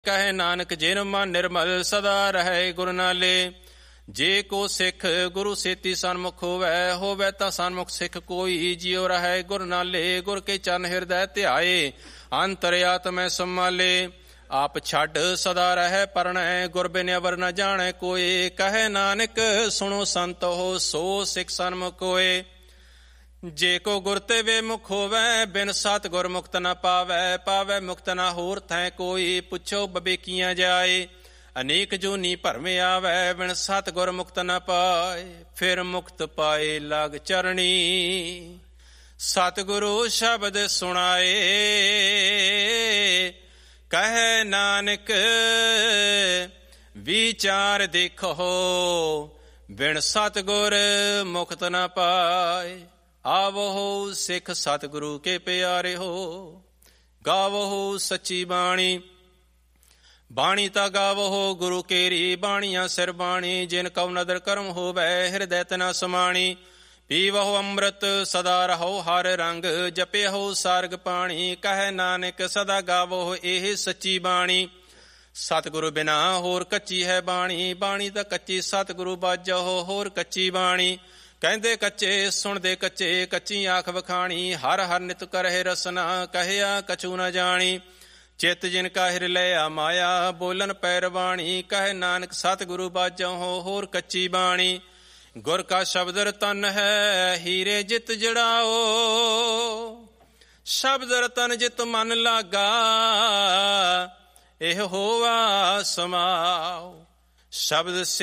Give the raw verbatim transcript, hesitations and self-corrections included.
ਕਹੇ ਨਾਨਕ ਜਿਨ ਮਨ ਨਿਰਮਲ ਸਦਾ ਰਹੇ ਗੁਰ ਨਾਲੇ। ਜੇ ਕੋ ਸਿੱਖ ਗੁਰੂ ਸੇਤੀ ਸਨਮੁਖ ਹੋਵੈ, ਹੋਵੈ ਤਾਂ ਸਨਮੁਖ ਸਿੱਖ ਕੋਈ, ਜਿਉ ਰਹੇ ਗੁਰ ਨਾਲੇ। ਗੁਰ ਕੇ ਚਰਨ ਹਿਰਦੈ ਧਿਆਏ, ਅੰਤਰ ਆਤਮੈ ਸੰਭਾਲੇ। ਆਪ ਛੱਡ ਸਦਾ ਰਹਿ ਪਰਣੈ, ਗੁਰ ਬਿਨ ਅਵਰ ਨ ਜਾਣੈ ਕੋਇ। ਕਹੇ ਨਾਨਕ ਸੁਣੋ ਸੰਤ ਹੋ, ਸੋ ਸਿੱਖ ਸਨਮੁਖ ਹੋਏ। ਜੇ ਕੋ ਗੁਰ ਤੇ ਵੇਮੁਖ ਹੋਵੈ, ਬਿਨ ਸਤ ਗੁਰ ਮੁਕਤ ਨ ਪਾਵੈ। ਪਾਵੈ ਮੁਕਤ ਨ ਹੋਰ ਥੈ ਕੋਈ, ਪੁੱਛੋ ਬਵੇਕੀਆਂ ਜਾਏ। ਅਨੇਕ ਜੂਨੀ ਭਰਮੇ ਆਵੈ, ਬਿਨ ਸਤ ਗੁਰ ਮੁਕਤ ਨ ਪਾਏ। ਫਿਰ ਮੁਕਤ ਪਾਏ ਲਾਗ ਚਰਣੀ, ਸਤਿਗੁਰੂ ਸ਼ਬਦ ਸੁਣਾਏ। ਕਹੇ ਨਾਨਕ ਵਿਚਾਰ ਦੇਖੋ, ਬਿਨ ਸਤਿਗੁਰ ਮੁਕਤ ਨ ਪਾਏ। ਆਵੋ ਸਿੱਖ ਸਤਿਗੁਰੂ ਕੇ ਪਿਆਰੇ ਹੋ, ਗਾਵੋ ਸੱਚੀ ਬਾਣੀ। ਬਾਣੀ ਤਾਂ ਗਾਵੋ ਗੁਰੂ ਕੇਰੀ, ਬਾਣੀਆਂ ਸਿਰ ਬਾਣੀ। ਜਿਨ ਕਉ ਨਦਰ ਕਰਮ ਹੋਵੈ, ਹਿਰਦੈ ਤਨਾ ਸਮਾਣੀ। ਪੀਵਹੁ ਅੰਮ੍ਰਿਤ ਸਦਾ ਰਹੋ ਹਰ ਰੰਗ, ਜਪਿਓ ਸਾਰਗ ਪਾਣੀ। ਕਹੇ ਨਾਨਕ ਸਦਾ ਗਾਵੋ ਇਹ ਸੱਚੀ ਬਾਣੀ। ਸਤਿਗੁਰੂ ਬਿਨਾ ਹੋਰ ਕੱਚੀ ਹੈ ਬਾਣੀ, ਬਾਣੀ ਤਾਂ ਕੱਚੀ ਸਤਿਗੁਰੂ ਬਾਝੋ ਹੋਰ ਕੱਚੀ ਬਾਣੀ। ਕਹਿੰਦੇ ਕੱਚੇ ਸੁਣਦੇ ਕੱਚੇ, ਕੱਚੀ ਆਖ ਵਖਾਣੀ। ਹਰ ਹਰ ਨਿਤ ਕਰਹਿ ਰਸਨਾ, ਕਹਿਆ ਕਛੂ ਨ ਜਾਣੀ। ਚਿੱਤ ਜਿਨ ਕਾ ਹਿਰ ਲਿਆ ਮਾਇਆ, ਬੋਲਨ ਪੈਰਵਾਣੀ। ਕਹੇ ਨਾਨਕ ਸਤਿਗੁਰੂ ਬਾਝੋ ਹੋਰ ਕੱਚੀ ਬਾਣੀ। ਗੁਰ ਕਾ ਸ਼ਬਦ ਰਤਨ ਹੈ, ਹੀਰੇ ਜਿਤ ਜੜਾਓ। ਸ਼ਬਦ ਰਤਨ ਜਿਤ ਮਨ ਲਾਗਾ, ਇਹ ਹੋਵਾ ਸਮਾਓ। ਸ਼ਬਦ